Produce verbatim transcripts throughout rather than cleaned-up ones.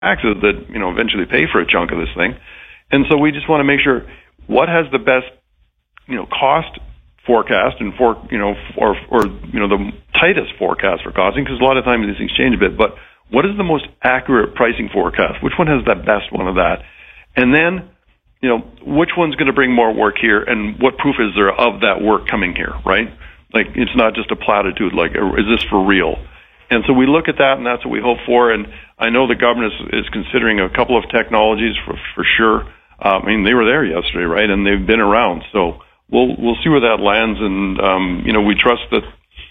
taxes that, you know, eventually pay for a chunk of this thing. And so we just want to make sure what has the best, you know, cost forecast and for, you know, or, or, you know, the tightest forecast for costing, because a lot of times these things change a bit, but what is the most accurate pricing forecast? Which one has the best one of that? And then, you know, which one's going to bring more work here, and what proof is there of that work coming here, right? Like, it's not just a platitude, like, is this for real? And so we look at that, and that's what we hope for. And I know the government is, is considering a couple of technologies for, for sure. Uh, I mean, they were there yesterday, right? And they've been around. So we'll we'll see where that lands. And, um, you know, we trust that,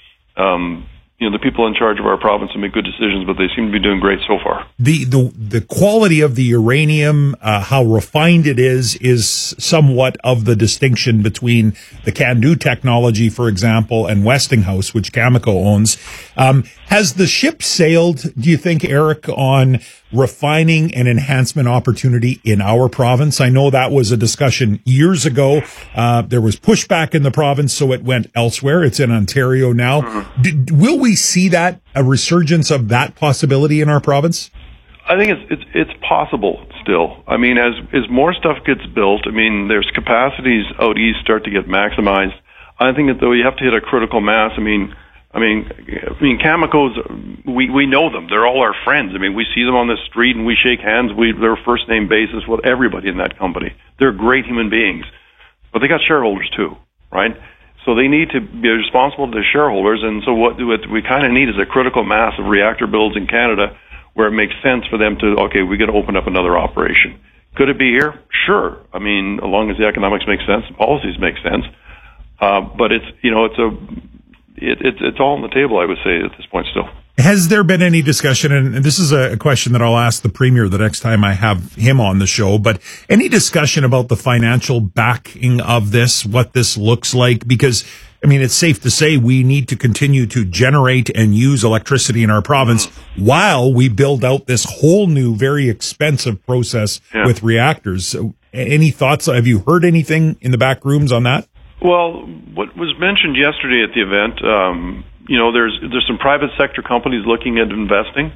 um, you know, the people in charge of our province will make good decisions, but they seem to be doing great so far. The the the quality of the uranium, uh, how refined it is, is somewhat of the distinction between the CANDU technology, for example, and Westinghouse, which Cameco owns. Um, has the ship sailed, do you think, Eric, on refining and enhancement opportunity in our province? I know that was a discussion years ago. Uh, there was pushback in the province, so it went elsewhere. It's in Ontario now. Mm-hmm. D- will we see that, a resurgence of that possibility in our province? I think it's it's it's possible still. I mean, as as more stuff gets built, I mean, there's capacities out east start to get maximized. I think that though you have to hit a critical mass. I mean, I mean, I mean, Cameco's, we we know them. They're all our friends. I mean, we see them on the street and we shake hands. We they're first name basis with everybody in that company. They're great human beings, but they got shareholders too, right? So they need to be responsible to their shareholders. And so what, what we kind of need is a critical mass of reactor builds in Canada where it makes sense for them to, okay, we got to open up another operation. Could it be here? Sure. I mean, as long as the economics make sense, the policies make sense. Uh, but it's, you know, it's a, it, it's, it's all on the table, I would say, at this point still. Has there been any discussion, and this is a question that I'll ask the Premier the next time I have him on the show, but any discussion about the financial backing of this, what this looks like? Because, I mean, it's safe to say we need to continue to generate and use electricity in our province mm-hmm. while we build out this whole new, very expensive process yeah. with reactors. So any thoughts? Have you heard anything in the back rooms on that? Well, what was mentioned yesterday at the event, um, you know, there's there's some private sector companies looking at investing.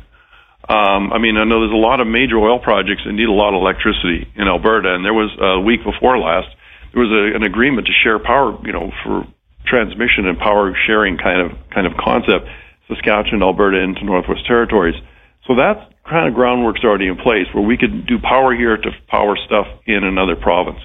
Um, I mean, I know there's a lot of major oil projects that need a lot of electricity in Alberta, and there was a week before last, there was a, an agreement to share power, you know, for transmission and power sharing kind of kind of concept, Saskatchewan, Alberta, into Northwest Territories. So that kind of groundwork's already in place where we could do power here to power stuff in another province.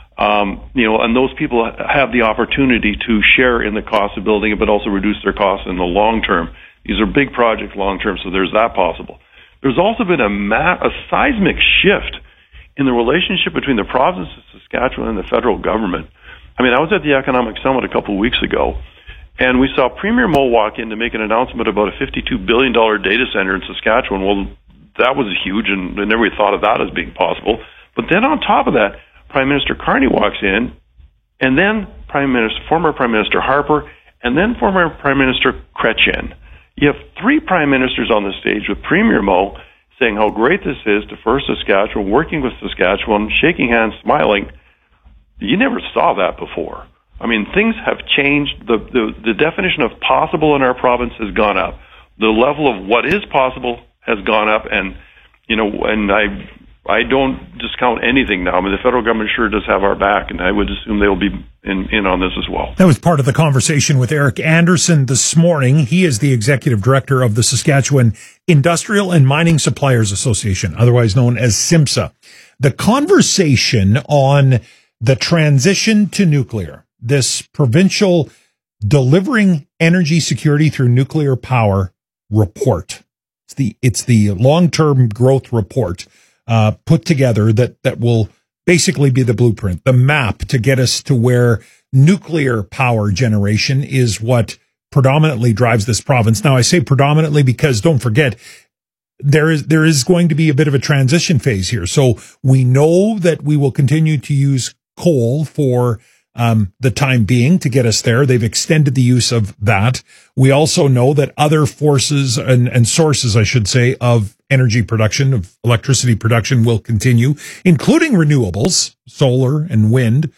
Um, you know, and those people have the opportunity to share in the cost of building it, but also reduce their costs in the long term. These are big projects long term, so there's that possible. There's also been a, ma- a seismic shift in the relationship between the province of Saskatchewan and the federal government. I mean, I was at the Economic Summit a couple of weeks ago, and we saw Premier Moe walk in to make an announcement about a fifty-two billion dollars data center in Saskatchewan. Well, that was huge, and I never thought of that as being possible. But then on top of that, Prime Minister Carney walks in, and then Prime Minister, former Prime Minister Harper, and then former Prime Minister Chrétien. You have three prime ministers on the stage with Premier Moe saying how great this is to First Saskatchewan, working with Saskatchewan, shaking hands, smiling. You never saw that before. I mean, things have changed. The, the, the definition of possible in our province has gone up. The level of what is possible has gone up, and, you know, and I... I don't discount anything now. I mean, the federal government sure does have our back, and I would assume they'll be in, in on this as well. That was part of the conversation with Eric Anderson this morning. He is the executive director of the Saskatchewan Industrial and Mining Suppliers Association, otherwise known as SIMSA. The conversation on the transition to nuclear, this provincial delivering energy security through nuclear power report. It's the, it's the long-term growth report. Uh, put together that, that will basically be the blueprint, the map to get us to where nuclear power generation is what predominantly drives this province. Now, I say predominantly because don't forget, there is, there is going to be a bit of a transition phase here. So we know that we will continue to use coal for um, the time being to get us there. They've extended the use of that. We also know that other forces and, and sources, I should say, of energy production, of electricity production will continue, including renewables, solar and wind.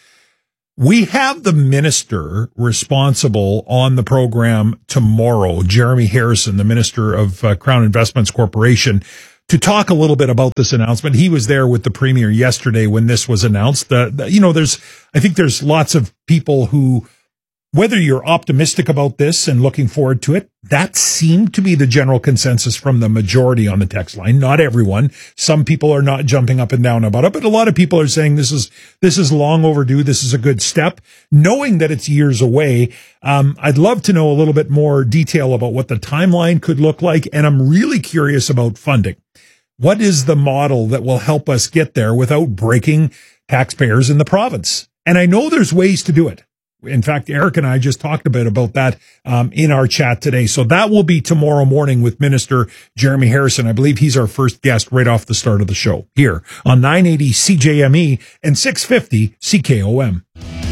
We have the minister responsible on the program tomorrow, Jeremy Harrison, the Minister of uh, Crown Investments Corporation, to talk a little bit about this announcement. He was there with the premier yesterday when this was announced. The, the, you know, there's, I think there's lots of people who, whether you're optimistic about this and looking forward to it, that seemed to be the general consensus from the majority on the text line. Not everyone. Some people are not jumping up and down about it, but a lot of people are saying this is, this is long overdue. This is a good step. Knowing that it's years away, um, I'd love to know a little bit more detail about what the timeline could look like. And I'm really curious about funding. What is the model that will help us get there without breaking taxpayers in the province? And I know there's ways to do it. In fact, Eric and I just talked a bit about that um, in our chat today. So that will be tomorrow morning with Minister Jeremy Harrison. I believe he's our first guest right off the start of the show here on nine eighty C J M E and six fifty C K O M.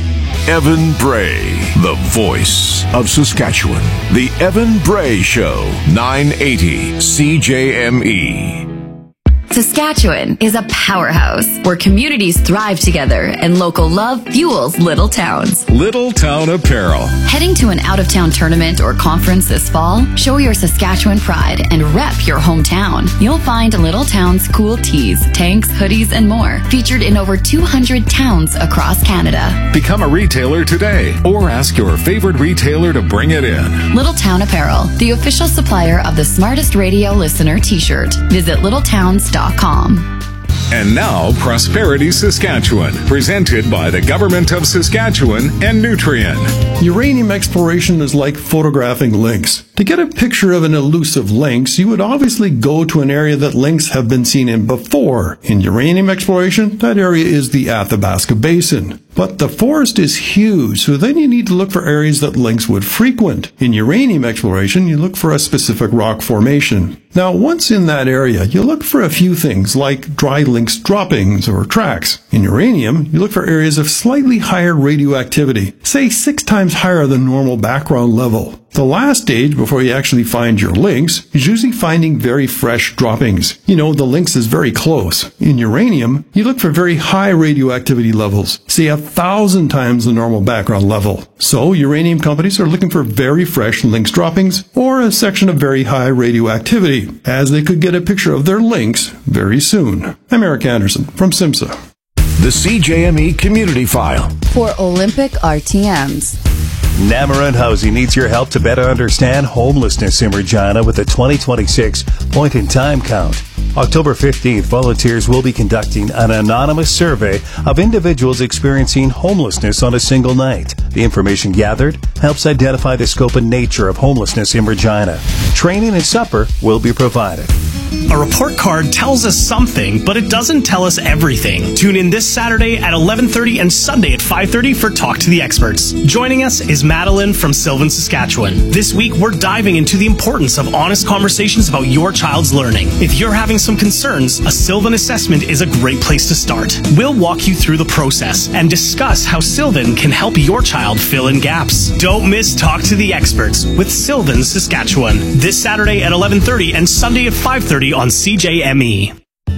Evan Bray, the voice of Saskatchewan. The Evan Bray Show, nine eighty C J M E. Saskatchewan is a powerhouse where communities thrive together and local love fuels little towns. Little Town Apparel. Heading to an out-of-town tournament or conference this fall? Show your Saskatchewan pride and rep your hometown. You'll find Little Town's cool tees, tanks, hoodies, and more featured in over two hundred towns across Canada. Become a retailer today or ask your favorite retailer to bring it in. Little Town Apparel, the official supplier of the Smartest Radio Listener t-shirt. Visit little towns dot com. And now, Prosperity Saskatchewan, presented by the Government of Saskatchewan and Nutrien. Uranium exploration is like photographing lynx. To get a picture of an elusive lynx, you would obviously go to an area that lynx have been seen in before. In uranium exploration, that area is the Athabasca Basin. But the forest is huge, so then you need to look for areas that lynx would frequent. In uranium exploration, you look for a specific rock formation. Now, once in that area, you look for a few things like dry lynx droppings or tracks. In uranium, you look for areas of slightly higher radioactivity, say six times higher than normal background level. The last stage before you actually find your lynx is usually finding very fresh droppings. You know, the lynx is very close. In uranium, you look for very high radioactivity levels, say a thousand times the normal background level. So uranium companies are looking for very fresh lynx droppings or a section of very high radioactivity, as they could get a picture of their lynx very soon. I'm Eric Anderson from SIMSA. The C J M E Community File. For Olympic R T Ms. Namaran Housing needs your help to better understand homelessness in Regina with a twenty twenty-six point-in-time count. October fifteenth, volunteers will be conducting an anonymous survey of individuals experiencing homelessness on a single night. The information gathered helps identify the scope and nature of homelessness in Regina. Training and supper will be provided. A report card tells us something, but it doesn't tell us everything. Tune in this Saturday at eleven thirty and Sunday at five thirty for Talk to the Experts. Joining us is Madeline from Sylvan, Saskatchewan. This week, we're diving into the importance of honest conversations about your child's learning. If you're having some concerns, a Sylvan assessment is a great place to start. We'll walk you through the process and discuss how Sylvan can help your child fill in gaps. Don't miss Talk to the Experts with Sylvan, Saskatchewan. This Saturday at eleven thirty and Sunday at five thirty on C J M E.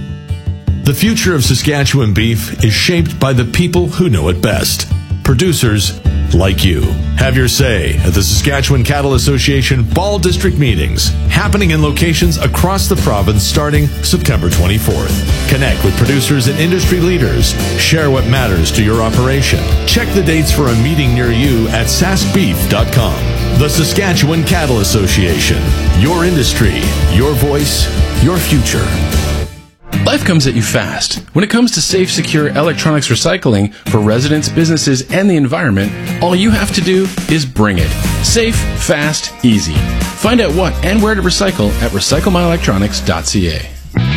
The future of Saskatchewan beef is shaped by the people who know it best. Producers like you. Have your say at the Saskatchewan Cattle Association Fall District Meetings, happening in locations across the province starting September twenty-fourth. Connect with producers and industry leaders. Share what matters to your operation. Check the dates for a meeting near you at sask beef dot com. The Saskatchewan Cattle Association. Your industry, your voice, your future. Life comes at you fast. When it comes to safe, secure electronics recycling for residents, businesses, and the environment, all you have to do is bring it. Safe, fast, easy. Find out what and where to recycle at recycle my electronics dot c a.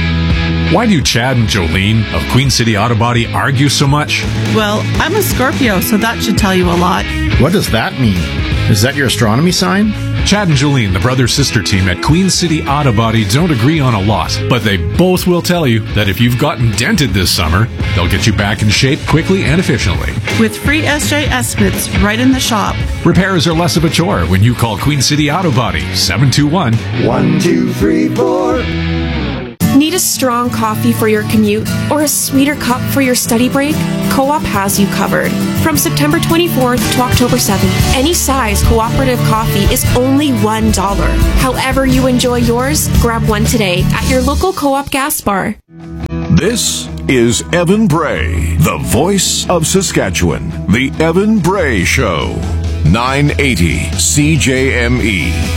Why do Chad and Jolene of Queen City Auto Body argue so much? Well, I'm a Scorpio, so that should tell you a lot. What does that mean? Is that your astronomy sign? Chad and Jolene, the brother-sister team at Queen City Auto Body, don't agree on a lot, but they both will tell you that if you've gotten dented this summer, they'll get you back in shape quickly and efficiently. With free S J estimates right in the shop. Repairs are less of a chore when you call Queen City Auto Body, seven two one, one two three four. Need a strong coffee for your commute or a sweeter cup for your study break? Co-op has you covered. From September twenty-fourth to October seventh, any size cooperative coffee is only one dollar. However you enjoy yours, grab one today at your local Co-op gas bar. This is Evan Bray, the voice of Saskatchewan. The Evan Bray Show. nine eighty C J M E.